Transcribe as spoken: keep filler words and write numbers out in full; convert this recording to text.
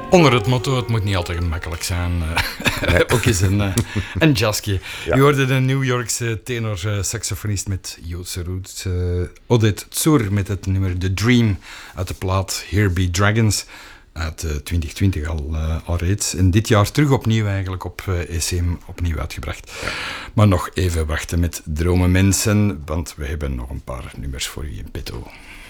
Onder het motto, het moet niet altijd gemakkelijk zijn. Uh, ook eens een, uh, een jazzje. Ja. Je hoorde de New Yorkse tenor-saxofonist met Joodse roots. Uh, Oded Tsur met het nummer The Dream uit de plaat Here Be Dragons. Uit uh, twintig twintig al, uh, al reeds. En dit jaar terug opnieuw eigenlijk op uh, E C M opnieuw uitgebracht. Ja. Maar nog even wachten met Dromen Mensen, want we hebben nog een paar nummers voor u in petto.